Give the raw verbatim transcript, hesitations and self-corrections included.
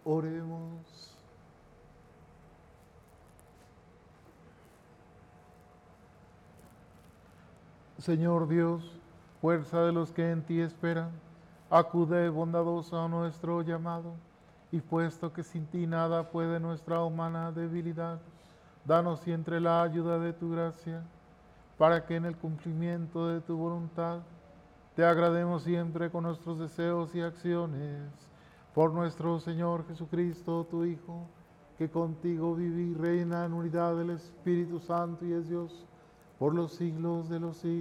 Oremos. Señor Dios, fuerza de los que en ti esperan, acude bondadoso a nuestro llamado, y puesto que sin ti nada puede nuestra humana debilidad, danos siempre la ayuda de tu gracia, para que en el cumplimiento de tu voluntad te agrademos siempre con nuestros deseos y acciones. Por nuestro Señor Jesucristo, tu Hijo, que contigo vive y reina en unidad del Espíritu Santo y es Dios, por los siglos de los siglos.